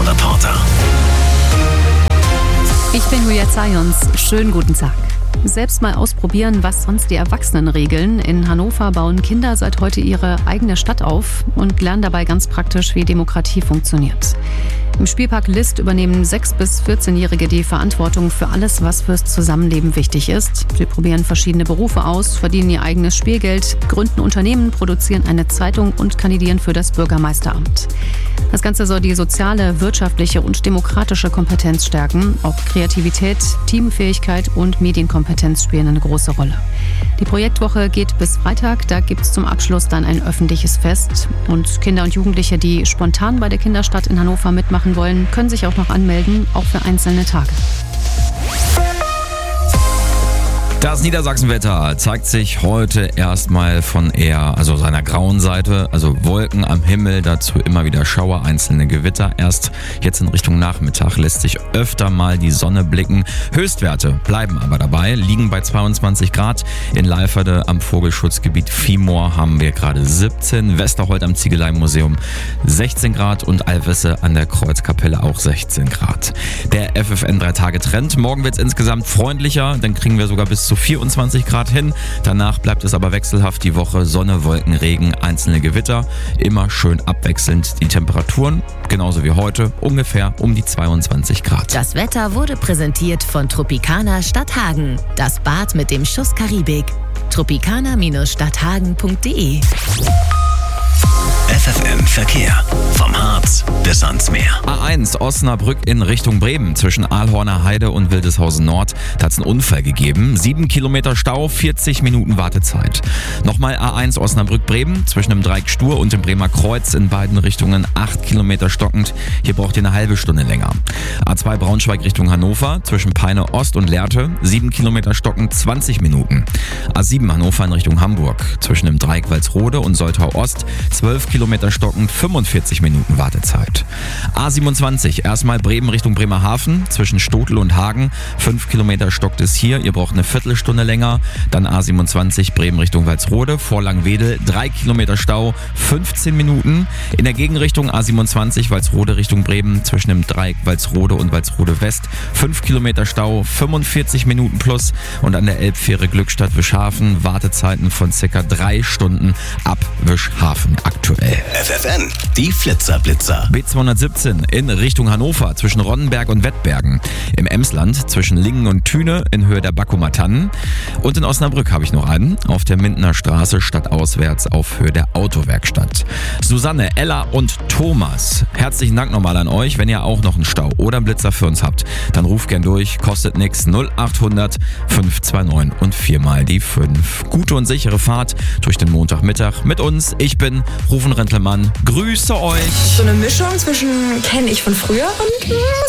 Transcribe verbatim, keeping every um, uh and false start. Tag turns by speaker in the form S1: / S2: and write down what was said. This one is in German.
S1: Reporter.
S2: Ich bin Julia Zayons. Schönen guten Tag. Selbst mal ausprobieren, was sonst die Erwachsenen regeln. In Hannover bauen Kinder seit heute ihre eigene Stadt auf und lernen dabei ganz praktisch, wie Demokratie funktioniert. Im Spielpark List übernehmen sechs- bis vierzehnjährige die Verantwortung für alles, was fürs Zusammenleben wichtig ist. Sie probieren verschiedene Berufe aus, verdienen ihr eigenes Spielgeld, gründen Unternehmen, produzieren eine Zeitung und kandidieren für das Bürgermeisteramt. Das Ganze soll die soziale, wirtschaftliche und demokratische Kompetenz stärken. Auch Kreativität, Teamfähigkeit und Medienkompetenz spielen eine große Rolle. Die Projektwoche geht bis Freitag. Da gibt es zum Abschluss dann ein öffentliches Fest. Und Kinder und Jugendliche, die spontan bei der Kinderstadt in Hannover mitmachen wollen, können sich auch noch anmelden, auch für einzelne Tage.
S3: Das Niedersachsenwetter zeigt sich heute erstmal von eher, also seiner grauen Seite, also Wolken am Himmel, dazu immer wieder Schauer, einzelne Gewitter. Erst jetzt in Richtung Nachmittag lässt sich öfter mal die Sonne blicken. Höchstwerte bleiben aber dabei, liegen bei zweiundzwanzig Grad. In Leiferde am Vogelschutzgebiet Viehmoor haben wir gerade siebzehn, Westerhold am Ziegeleimuseum sechzehn Grad und Alvisse an der Kreuzkapelle auch sechzehn Grad. Der F F N drei Tage Trend. Morgen wird es insgesamt freundlicher, dann kriegen wir sogar bis zu vierundzwanzig Grad hin. Danach bleibt es aber wechselhaft die Woche. Sonne, Wolken, Regen, einzelne Gewitter. Immer schön abwechselnd die Temperaturen. Genauso wie heute. Ungefähr um die zweiundzwanzig Grad.
S4: Das Wetter wurde präsentiert von Tropicana Stadthagen. Das Bad mit dem Schuss Karibik. tropicana Stadthagen punkt de
S1: F F M Verkehr. Vom Harz bis ans Meer.
S3: A eins Osnabrück in Richtung Bremen zwischen Aalhorner Heide und Wildeshausen Nord. Da hat es einen Unfall gegeben. Sieben Kilometer Stau, vierzig Minuten Wartezeit. Nochmal A eins Osnabrück-Bremen zwischen dem Dreieck Stur und dem Bremer Kreuz in beiden Richtungen acht Kilometer stockend. Hier braucht ihr eine halbe Stunde länger. A zwei Braunschweig Richtung Hannover zwischen Peine Ost und Lehrte. sieben Kilometer stockend, zwanzig Minuten. A sieben Hannover in Richtung Hamburg zwischen dem Dreieck Walsrode und Soltau Ost. zwölf Kilometer stockend, fünfundvierzig Minuten Wartezeit. A siebenundzwanzig, erstmal Bremen Richtung Bremerhaven, zwischen Stotel und Hagen. fünf Kilometer stockt es hier, ihr braucht eine Viertelstunde länger. Dann A siebenundzwanzig, Bremen Richtung Walsrode, vor Langwedel, drei Kilometer Stau, fünfzehn Minuten. In der Gegenrichtung A siebenundzwanzig, Walsrode Richtung Bremen, zwischen dem Dreieck Walsrode und Walsrode West, fünf Kilometer Stau, fünfundvierzig Minuten plus. Und an der Elbfähre Glückstadt-Wischhafen, Wartezeiten von circa drei Stunden ab Wischhafen aktuell.
S1: F F N, die Flitzer-Blitzer.
S3: B zweihundertsiebzehn in Richtung Hannover zwischen Ronnenberg und Wettbergen. Im Emsland zwischen Lingen und Thüne in Höhe der Backumer Tannen. Und in Osnabrück habe ich noch einen. Auf der Mindener Straße stadtauswärts auf Höhe der Autowerkstatt. Susanne, Ella und Thomas, herzlichen Dank nochmal an euch. Wenn ihr auch noch einen Stau oder einen Blitzer für uns habt, dann ruft gern durch. Kostet nix. null achthundert fünf zwei neun und viermal die fünf. Gute und sichere Fahrt durch den Montagmittag mit uns. Ich bin Rufen Rentelmann. Grüße euch.
S5: So eine Mischung zwischen kenne ich von früher und